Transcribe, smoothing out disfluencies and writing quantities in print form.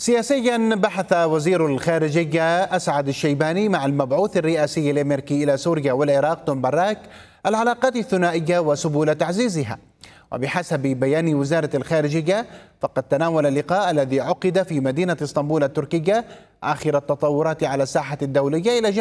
سياسيا، بحث وزير الخارجية أسعد الشيباني مع المبعوث الرئاسي الأمريكي إلى سوريا والعراق توم براك العلاقات الثنائية وسبل تعزيزها. وبحسب بيان وزارة الخارجية، فقد تناول اللقاء الذي عقد في مدينة اسطنبول التركية آخر التطورات على الساحة الدولية إلى جانب